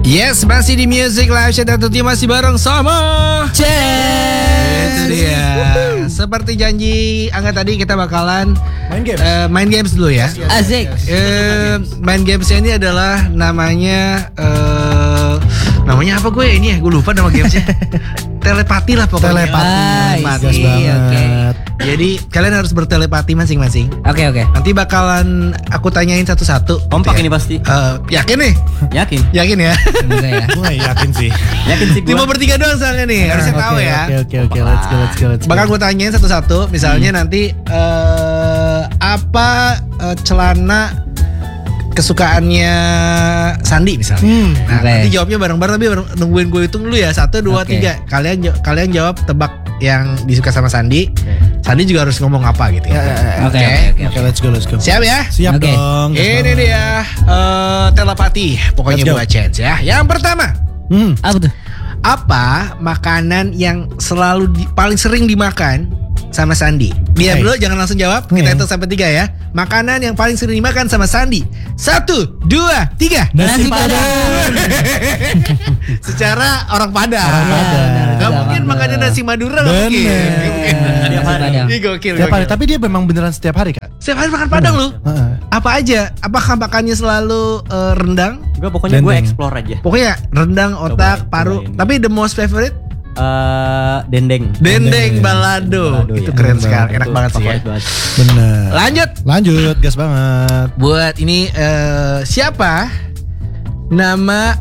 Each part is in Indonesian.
Yes, masih di Music Live Show dan tentunya masih bareng sama Itu dia. Seperti janji Angga tadi kita bakalan main games dulu ya. Asik. Main gamesnya ini adalah namanya apa gue ini ya? Gue lupa nama gamesnya. Telepati lah pokoknya. Telepati banget. Jadi kalian harus bertelepati masing-masing. Oke. Nanti bakalan aku tanyain satu-satu. Kompak gitu ya. ini pasti. Yakin nih? Yakin Ya? Semoga ya. Gue yakin sih. Yakin sih Cuma gua. bertiga doang soalnya nih. Harusnya tahu ya. Oke, let's go. Bakal gue tanyain satu-satu. Misalnya nanti apa celana kesukaannya Sandi misalnya. Nah, Oke. nanti jawabnya bareng-bareng tapi nungguin gue hitung dulu ya. 1, 2, Oke. 3. Kalian jawab tebak yang disuka sama Sandi. Sandi juga harus ngomong apa gitu ya. Oke. Oke, let's go. Siap ya? Siap Oke. dong. Ini dia telepati pokoknya Let's go. buat chance ya. Yang pertama, Apa tuh? apa makanan yang selalu paling sering dimakan sama Sandi? Diam Oke. dulu, jangan langsung jawab. Kita Oke. hitung sampai 3 ya. Makanan yang paling sering dimakan sama Sandi. 1, 2, 3. Nasi padang. Secara orang Padang. Padang. Gak mungkin makannya nasi Madura gak mungkin. Bener. Tiap hari. Padang. Ini gokil. Setiap hari, tapi dia memang beneran setiap hari kan? Setiap hari makan Padang lu. Heeh. Apa aja? Apakah makannya selalu rendang? Gue pokoknya gue Dendeng. explore aja. Pokoknya rendang, otak, paru. cobain. Tapi the most favorite Dendeng. dendeng balado. Itu ya. keren sekali, enak Itu banget sih ya. favorit banget. Bener. Lanjut. Gas banget. Buat ini siapa nama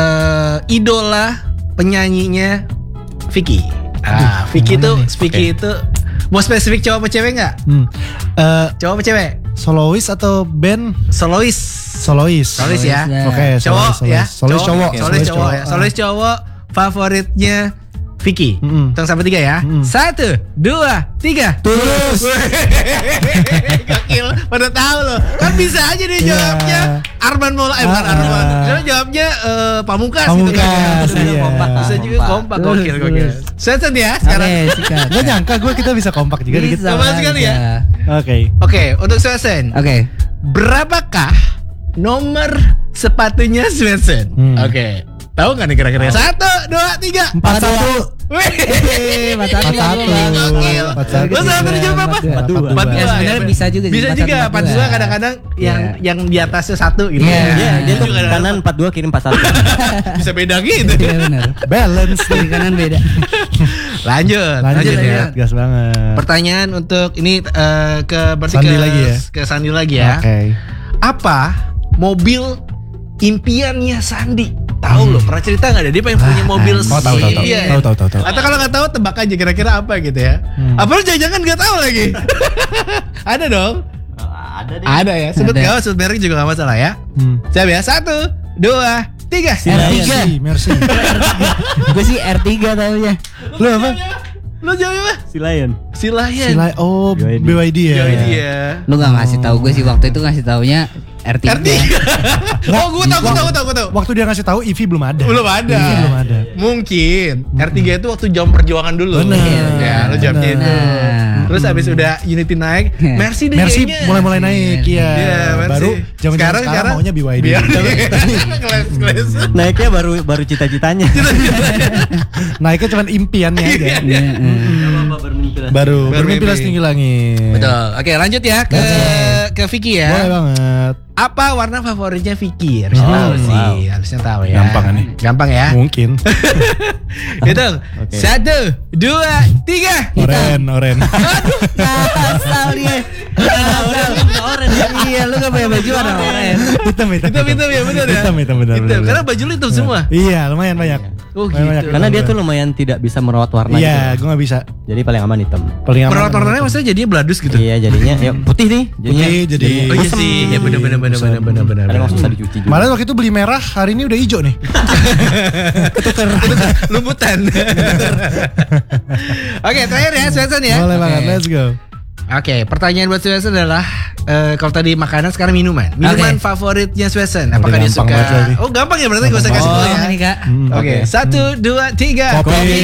idola penyanyinya Vicky? Vicky gimana tuh, nih? Vicky itu mau spesifik cowok apa cewek nggak? Cowok apa cewek? Solois atau band? Solois. Solois. Solois ya. Oke, Cowok ya. Solois cowok. Solois cowok ya. Solois cowok favoritnya Vicky. Hitung sampai 3 ya. 1, 2, 3. Tulus. Gokil. Pada tahu loh. Kan bisa aja dia jawabnya Arman Maulana. Bukan Arman. Dia jawabnya Pamungkas gitu kan. Pamungkas, iya. Bisa juga kompak. Gokil. Sesen ya sekarang. Oke, sikat. Gak nyangka kita bisa kompak juga dikit. Bisa Sama sekali ya. aja. Oke. Oke, untuk Sesen. Oke. Berapakah nomor sepatunya Svensson? Oke. Tahu nggak nih kira-kira? 1, 2, 3. 41. Wih, 41. Gokil. 41. Lo salah jawab apa? 42. Ya, sebenarnya bisa juga sih, Bisa 41, juga 42 kadang-kadang yang di atasnya 1 gitu. Iya. Iya, dia tuh Juga ada- kanan 42 kiri 41. bisa beda gitu. Iya benar. Balance. Kiri kanan beda. Lanjut Lanjut ya. ya. Gas banget. Pertanyaan untuk ini berarti Sandi ke lagi ya? Ke Sandi lagi ya. Oke. Apa mobil impiannya Sandi? Tahu loh, pernah cerita nggak ada dia pengen punya mobil Oh, tahu. Iya. Tahu. Atau kalau nggak tahu tebak aja kira-kira apa gitu ya. Apa lu jangan nggak tahu lagi? Ada dong. Ada deh. Ada ya. Sebut Ada. nggak? Sebut merek juga nggak masalah ya. Siap ya. 1, 2, 3. Merci. Gue sih R3 taunya. Lu apa? Lu jawab apa? Si Lion. Silahkan. Oh, BYD. BYD ya. Jawab dia. Lu gak ngasih tahu gue sih waktu itu ngasih taunya R3. R3. Oh, gue tahu. Waktu dia ngasih tahu EV belum ada. Belum ada. EV belum ada. Mungkin R3 itu waktu jam perjuangan dulu. Bener. Ya, lu jawabnya itu. Nah. Terus abis udah Unity naik, Mercy deh Merci kayaknya. mulai naik Iya, ya. Mercy. Baru zaman sekarang maunya BYD. Keles. Naiknya baru cita-citanya. Naiknya cuma impiannya aja. Iya, Baru Baru bermimpi mimpi. setinggi langit. Betul. Oke, lanjut ya ke Vicky ya. Boleh banget. Apa warna favoritnya Vicky? Harusnya tahu sih. wow. Harusnya tahu ya. Gampang nih. Gampang ya. Mungkin. Hitung. 1, 2, 3. Oren. Asal dia. Iya, lu gak punya baju warna oranye. Hitam. Hitam ya, benar ya. Hitam, benar. Karena baju lu hitam semua. Iya, lumayan banyak. Oh, Lumayan gitu. banyak. Karena dia tuh lumayan tidak bisa merawat warna Iya, gitu. gue gak bisa. Jadi paling aman hitam. Paling aman. Merawat warnanya maksudnya jadinya bladus gitu. Iya, jadinya ya putih nih. Putih, jadi Oh iya sih, ya benar. Kadang nggak susah dicuci juga. Malah waktu itu beli merah, hari ini udah hijau nih. Lumputan. Oke, terakhir ya, Svensson ya. Boleh banget, let's go. Oke, pertanyaan buat Svensson adalah kalau tadi makanan, sekarang minuman. Minuman favoritnya Svensson. Apakah dia gampang suka? banget lagi. Oh, gampang ya, berarti gue usah kasih tahu ya. Ini Kak. Oke, 1, 2, 3. Kopi.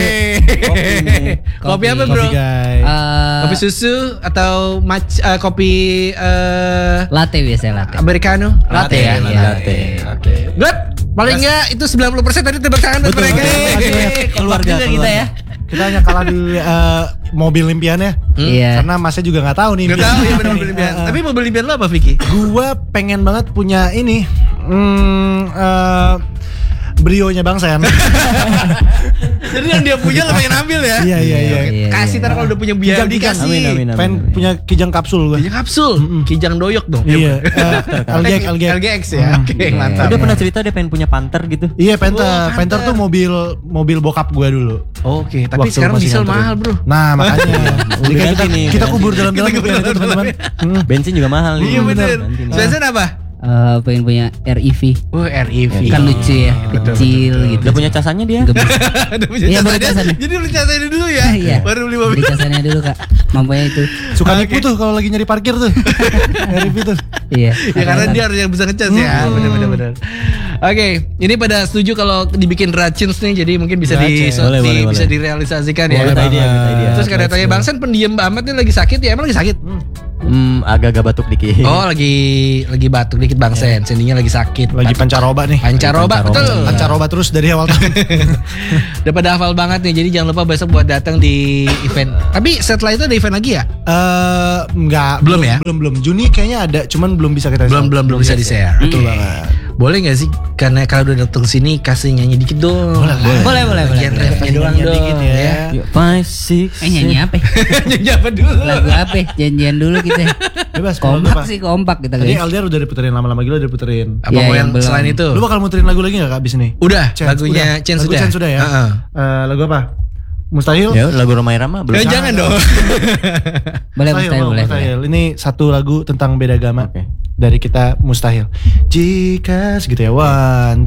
Kopi apa, Bro? Kopi guys. Kopi susu atau kopi Latte biasanya latte. americano? Latte ya. Latte. Oke. Good. Paling enggak itu 90% tadi tebak tangan buat Betul. mereka. Keluarga kita ya. Kita hanya kalah di mobil impiannya. Iya. Karena Masnya juga nggak tahu nih. Gak impian. tahu ya benar mobil impian. Tapi mobil impian lo apa Vicky? Gua pengen banget punya ini. Brionya Bang Sen. Jadi yang dia punya lo pengen ambil ya? Iya. Iya, Kasih iya. ntar kalau udah punya biaya Kijang. dikasih. Amin. Pengen punya kijang kapsul gua. Kijang kapsul, kijang doyok dong. Iya. LGX ya. Oke, mantap. Dia pernah cerita dia pengen punya Panther gitu. Iya, Panther. Oh, Panther tuh mobil bokap gua dulu. Oke, tapi Waktu sekarang masih diesel nganterin. mahal, Bro. Nah, makanya. Jadi kan ganti nih, kita ganti. kubur dalam-dalam impian itu, teman-teman. Bensin juga mahal nih. Iya bener. Ganti nih. Spencer apa? Pengen punya REV. Oh, REV. Kan lucu ya, kecil gitu. Udah punya casannya dia. Gebus. Udah punya Iya, baru casannya. casannya. Jadi lu casain dulu ya. Iya. Baru beli Beli mobil. casannya dulu Kak. Mampunya itu. Suka nipu tuh kalau lagi nyari parkir tuh. Nyari tuh. Iya. Ya karena dia harus yang bisa ngecas ya. Benar. Oke, ini pada setuju kalau dibikin Racins nih, jadi mungkin bisa Racins. Boleh. bisa direalisasikan ya. Good idea. Terus katanya Bang Sen pendiam amat nih lagi sakit ya, emang lagi sakit? Agak-agak batuk dikit. Oh, lagi batuk dikit Bang Sen, sendinya lagi sakit. Lagi pancaroba nih. Pancaroba, betul. Pancaroba terus dari awal tahun. Udah pada hafal banget nih, jadi jangan lupa besok buat datang di event. Tapi setelah itu ada event lagi ya? Enggak. Belum ya? Belum. Juni kayaknya ada, cuman belum bisa kita Belum bisa di-share. Betul banget. Boleh gak sih? Karena kalau udah datang sini kasih nyanyi dikit dong. Boleh. Bagian refnya doang Nyanyi dong dikit ya. 5, 6. Nyanyi apa? Nyanyi apa dulu? Lagu apa? Janjian dulu kita. Bebas. Kompak sih, kompak kita Tadi guys. LDR udah diputerin lama-lama gila udah diputerin. Apa Iya, mau yang yang belum. selain itu? Lu bakal muterin lagu lagi gak Kak abis ini? Udah, Chance, lagunya Chance Lagu sudah. Chance sudah ya. Heeh. Lagu apa? Mustahil. Ya, lagu Romai Rama belum. Jangan dong. Boleh, mustahil, boleh. Mustahil. Ini satu lagu tentang beda agama. Oke. Dari kita Mustahil. Jika segitu ya. 1